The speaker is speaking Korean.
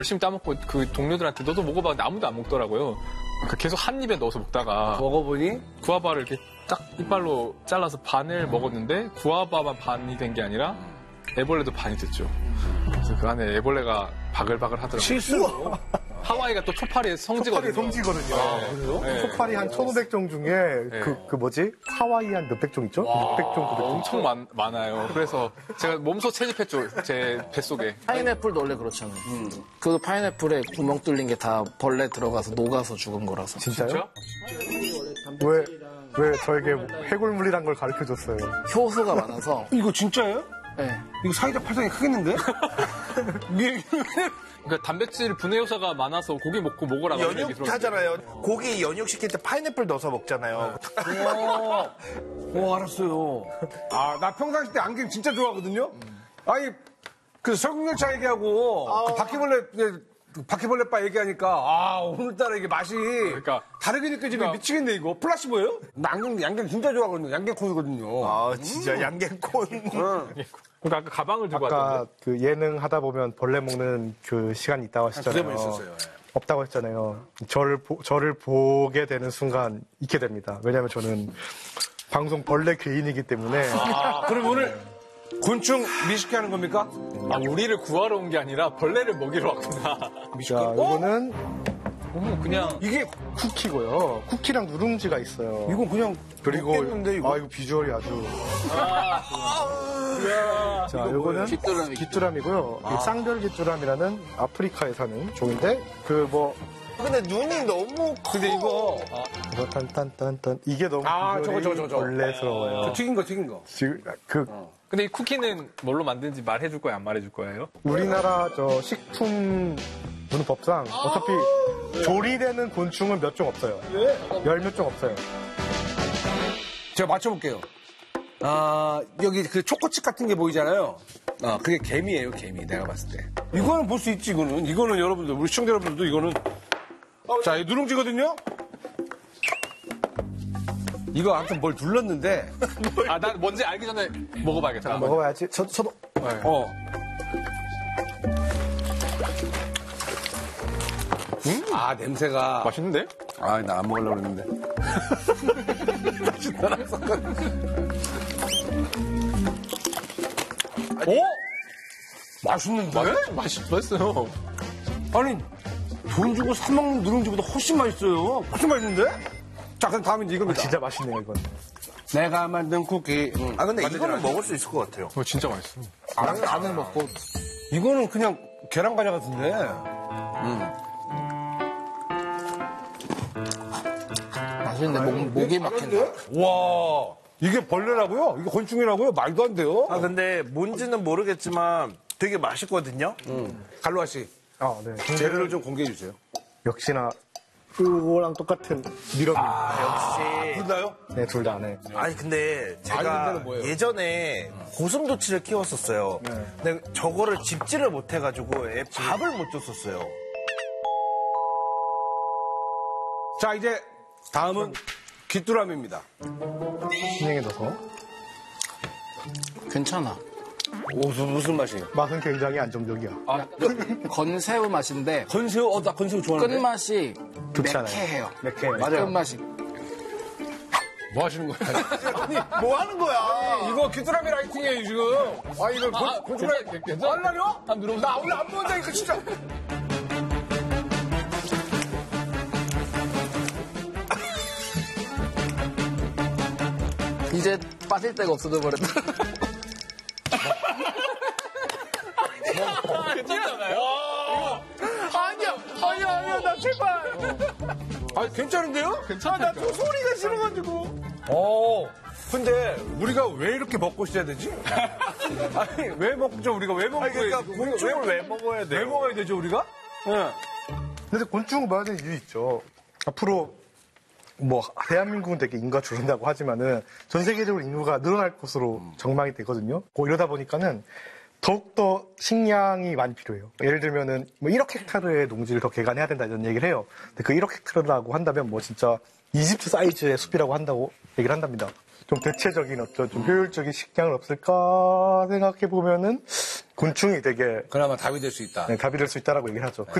열심히 따먹고 그 동료들한테 너도 먹어봤는데 아무도 안 먹더라고요. 그러니까 계속 한 입에 넣어서 먹다가 먹어보니 구아바를 이렇게 딱 이빨로 잘라서 반을 먹었는데 구아바만 반이 된 게 아니라 애벌레도 반이 됐죠. 그래서 그 안에 애벌레가 바글바글 하더라고요. 실수로. 하와이가 또 초파리의 성지거든요. 성지거든요. 그래요? 네. 초파리 한 1,500종 중에 그 뭐지? 하와이 한 몇백 종 있죠? 600종, 900종. 엄청 많아요. 그래서 제가 몸소 채집했죠. 제 뱃속에. 파인애플도 원래 그렇잖아요. 그 파인애플에 구멍 뚫린 게 다 벌레 들어가서 녹아서 죽은 거라서. 진짜요? 왜 저에게 해골물이란 걸 가르쳐 줬어요? 효소가 많아서. 이거 진짜예요? 네. 이거 사이다 팔상이 크겠는데? 그러니까 단백질 분해 효소가 많아서 고기 먹고 먹으라고 얘기 들었는데. 연육하잖아요. 고기 연육시킬 때 파인애플 넣어서 먹잖아요. 오, 알았어요. 아, 나 평상시 때 안경 진짜 좋아하거든요? 아니, 그 설국열차 얘기하고, 그 바퀴벌레바 얘기하니까, 오늘따라 이게 맛이. 그러니까. 다르게 느껴지면 미치겠네, 이거. 플라시보예요? 나 양갱 진짜 좋아하거든요. 양갱콘이거든요. 아, 진짜 양갱콘. 그러니까 아까 가방을 들고 아까 왔던데. 그 예능 하다 보면 벌레 먹는 그 시간이 있다고 하셨잖아요. 두세 번 있었어요. 없다고 했잖아요. 저를 보게 되는 순간 잊게 됩니다. 왜냐면 저는 방송 벌레 괴인이기 때문에. 그럼 오늘 곤충 미식회 하는 겁니까? 아, 우리를 구하러 온 게 아니라 벌레를 먹이러 왔구나. 자, 이거는 그냥. 이게, 쿠키고요. 쿠키랑 누룽지가 있어요. 이건 그냥. 그리고 먹겠는데, 이거? 이거 비주얼이 아주. 자, 이거는 귀뚜라미. 귀뚜라미고요. 이 쌍별 귀뚜라미라는 아프리카에 사는 종인데 근데 눈이 너무 커. 근데 이거. 이거 딴딴딴딴 이게 너무 비주얼이 저거. 벌레스러워요. 튀긴 거. 지금 근데 이 쿠키는 뭘로 만드는지 말해줄 거예요? 안 말해줄 거예요? 우리나라 식품 문법상 어차피 조리되는 곤충은 몇 종 없어요. 열 몇 종 없어요. 제가 맞춰볼게요. 여기 그 초코칩 같은 게 보이잖아요. 그게 개미예요, 개미. 내가 봤을 때. 이거는 볼 수 있지, 이거는. 이거는 여러분들, 우리 시청자 여러분들도 이거는. 자, 이 누룽지거든요? 이거 아무튼 뭘 눌렀는데. 아, 난 뭔지 알기 전에 먹어봐야겠다. 먹어봐야지. 저도. 냄새가. 맛있는데? 나 안 먹으려고 그랬는데. 맛있는데? 맛있어요. 아니, 돈 주고 사 먹는 누룽지보다 훨씬 맛있어요. 훨씬 맛있는데? 자, 그럼 다음은 이겁니다. 진짜 맛있네요, 이건. 내가 만든 쿠키. 근데 이거는 먹을 수 있을 것 같아요. 진짜 맛있어. 안을 먹고. 이거는 그냥 계란 과자 같은데. 맛있는데 목이 막힌다. 와, 이게 벌레라고요? 이게 곤충이라고요? 말도 안 돼요. 근데 뭔지는 모르겠지만 되게 맛있거든요. 갈로아 씨, 네. 재료를 좀 공개해 주세요. 역시나 그거랑 똑같은 미럽입니다. 역시. 불나요? 네, 둘 다 안 해. 아니 근데 제가 데는 뭐예요? 예전에 고슴도치를 키웠었어요. 근데 저거를 집지를 못해가지고 밥을 못 줬었어요. 자, 이제 다음은 귀뚜라미입니다. 신행에 넣어서. 괜찮아. 무슨 맛이에요? 맛은 굉장히 안정적이야. 건새우 맛인데 건새우, 나 건새우 좋아하는데. 끝맛이 좋지 않아요. 매캐해요. 매캐해요. 맞아요. 끝맛이. 뭐 하시는 거예요? 뭐 하는 거야? 이거 귀뚜라미 라이팅이에요, 지금. 이거 곤충라이팅. 괜찮아요? 한번 눌러보세요. 나 원래 안 먹는다니까, 진짜. 이제 빠질 데가 없어져 버렸다. 괜찮잖아요. 아니야, 나 제발. 괜찮은데요? 괜찮아. 또 소리가 싫어가지고. 근데 우리가 왜 이렇게 먹고 있어야 되지? 아니, 왜 먹죠, 우리가? 왜 먹어야 그러니까 곤충을 왜 먹어야 돼요? 왜 먹어야 되죠, 우리가? 네. 근데 곤충을 먹어야 되는 이유 있죠. 앞으로 대한민국은 되게 인구가 줄는다고 하지만은 전 세계적으로 인구가 늘어날 것으로 전망이 되거든요. 이러다 보니까는 더욱더 식량이 많이 필요해요. 예를 들면은 1억 헥타르의 농지를 더 개간해야 된다 이런 얘기를 해요. 근데 그 1억 헥타르라고 한다면 진짜 이집트 사이즈의 숲이라고 한다고 얘기를 한답니다. 좀 대체적인 어떤 좀 효율적인 식량은 없을까 생각해 보면은 곤충이 되게 그나마 답이 될 수 있다. 답이 될 수 있다라고 얘기를 하죠.